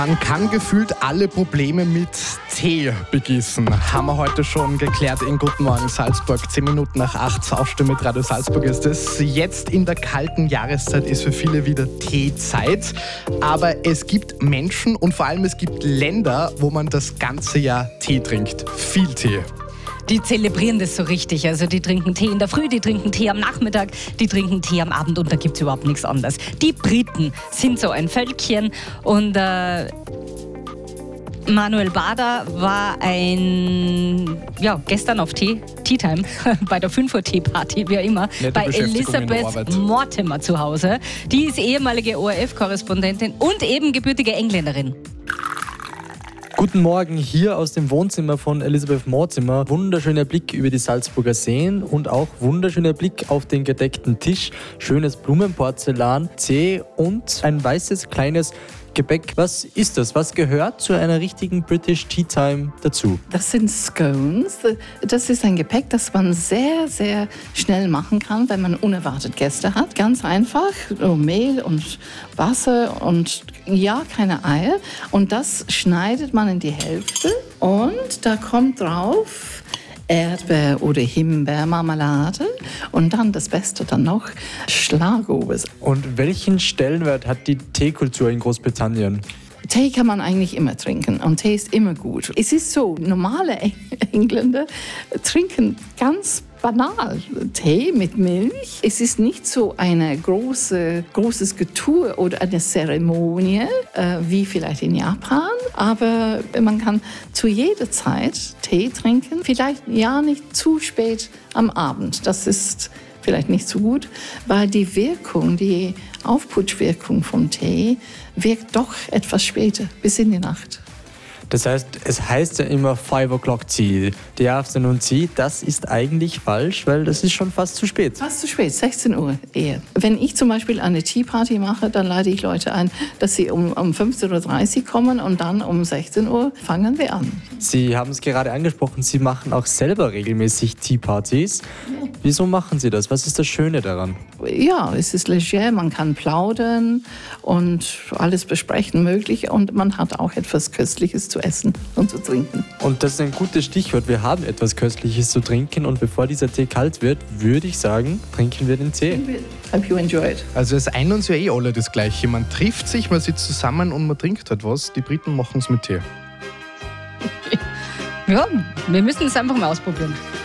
Man kann gefühlt alle Probleme mit Tee begießen. Haben wir heute schon geklärt in Guten Morgen Salzburg. 10 Minuten nach 8, Aufstehen mit Radio Salzburg ist es. Jetzt in der kalten Jahreszeit ist für viele wieder Teezeit. Aber es gibt Menschen und vor allem es gibt Länder, wo man das ganze Jahr Tee trinkt. Viel Tee. Die zelebrieren das so richtig. Also die trinken Tee in der Früh, die trinken Tee am Nachmittag, die trinken Tee am Abend und da gibt es überhaupt nichts anderes. Die Briten sind so ein Völkchen und Manuel Bader war gestern auf Tea Time, bei der 5 Uhr Teeparty, wie immer, bei Elisabeth Mortimer zu Hause. Die ist ehemalige ORF-Korrespondentin und eben gebürtige Engländerin. Guten Morgen hier aus dem Wohnzimmer von Elisabeth Mortimer. Wunderschöner Blick über die Salzburger Seen und auch wunderschöner Blick auf den gedeckten Tisch. Schönes Blumenporzellan, Tee und ein weißes kleines Gebäck. Was ist das? Was gehört zu einer richtigen British Tea Time dazu? Das sind Scones. Das ist ein Gebäck, das man sehr, sehr schnell machen kann, wenn man unerwartet Gäste hat. Ganz einfach, so Mehl und Wasser und keine Eier. Und das schneidet man in die Hälfte und da kommt drauf Erdbeer- oder Himbeermarmelade und dann das Beste dann noch Schlagobers. Und welchen Stellenwert hat die Teekultur in Großbritannien? Tee kann man eigentlich immer trinken und Tee ist immer gut. Es ist so, normale Engländer trinken ganz banal Tee mit Milch. Es ist nicht so ein großes Getue oder eine Zeremonie wie vielleicht in Japan, aber man kann zu jeder Zeit Tee trinken. Vielleicht nicht zu spät am Abend. Das ist vielleicht nicht so gut, weil die Aufputschwirkung vom Tee wirkt doch etwas später, bis in die Nacht. Das heißt, es heißt ja immer 5 o'clock Tea, the afternoon tea. Das ist eigentlich falsch, weil das ist schon fast zu spät. Fast zu spät, 16 Uhr eher. Wenn ich zum Beispiel eine Tea-Party mache, dann lade ich Leute ein, dass sie um 15.30 Uhr kommen und dann um 16 Uhr fangen wir an. Sie haben es gerade angesprochen, Sie machen auch selber regelmäßig Tea-Partys. Wieso machen Sie das? Was ist das Schöne daran? Ja, es ist leger, man kann plaudern und alles besprechen möglich und man hat auch etwas Köstliches zu essen und zu trinken. Und das ist ein gutes Stichwort. Wir haben etwas Köstliches zu trinken und bevor dieser Tee kalt wird, würde ich sagen, trinken wir den Tee. Hope you enjoyed. Also es eint uns ja alle das Gleiche. Man trifft sich, man sitzt zusammen und man trinkt etwas. Die Briten machen es mit Tee. Ja, wir müssen es einfach mal ausprobieren.